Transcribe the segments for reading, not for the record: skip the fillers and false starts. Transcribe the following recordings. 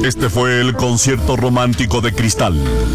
Este fue el concierto romántico de Cristal.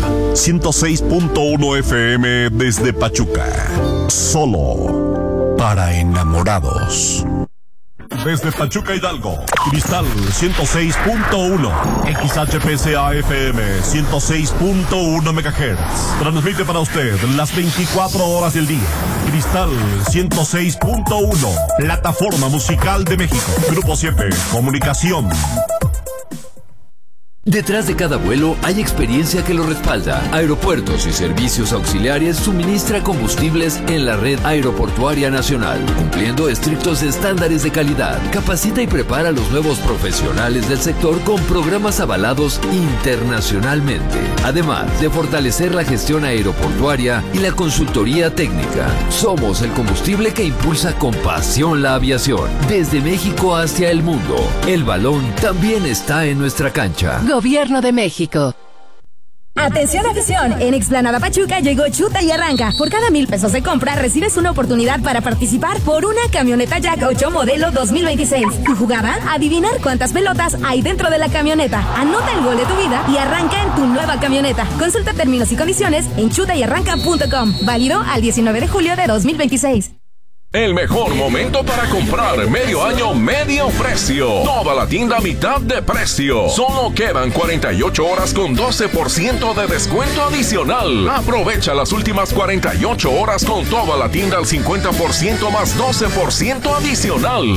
106.1 FM desde Pachuca. Solo para enamorados. Desde Pachuca, Hidalgo, Cristal 106.1, XHPCA FM 106.1 MHz. Transmite para usted las 24 horas del día. Cristal 106.1, plataforma musical de México. Grupo 7, comunicación. Detrás de cada vuelo hay experiencia que lo respalda. Aeropuertos y Servicios Auxiliares suministra combustibles en la red aeroportuaria nacional, cumpliendo estrictos estándares de calidad. Capacita y prepara a los nuevos profesionales del sector con programas avalados internacionalmente. Además de fortalecer la gestión aeroportuaria y la consultoría técnica. Somos el combustible que impulsa con pasión la aviación. Desde México hacia el mundo, el balón también está en nuestra cancha. Gobierno de México. Atención afición, en Explanada Pachuca llegó Chuta y Arranca. Por cada 1,000 pesos de compra recibes una oportunidad para participar por una camioneta Jack 8 modelo 2026. Tu jugada, adivinar cuántas pelotas hay dentro de la camioneta. Anota el gol de tu vida y arranca en tu nueva camioneta. Consulta términos y condiciones en chutayarranca.com. Válido al 19 de julio de 2026. El mejor momento para comprar medio año, medio precio. Toda la tienda a mitad de precio. Solo quedan 48 horas con 12% de descuento adicional. Aprovecha las últimas 48 horas con toda la tienda al 50% más 12% adicional.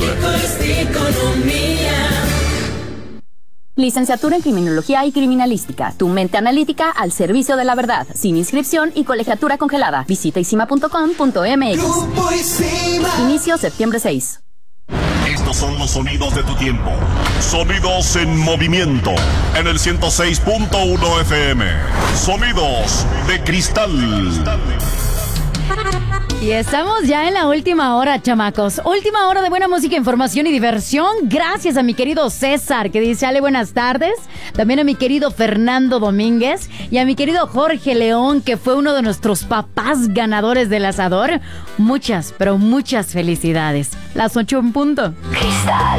Licenciatura en Criminología y Criminalística. Tu mente analítica al servicio de la verdad. Sin inscripción y colegiatura congelada. Visita isima.com.mx. Inicio septiembre 6. Estos son los sonidos de tu tiempo. Sonidos en movimiento. En el 106.1 FM. Sonidos de Cristal. Y estamos ya en la última hora, chamacos. Última hora de buena música, información y diversión. Gracias a mi querido César, que dice, Ale, buenas tardes. También a mi querido Fernando Domínguez. Y a mi querido Jorge León, que fue uno de nuestros papás ganadores del asador. Muchas, pero muchas felicidades. Las 8 en punto. Cristal.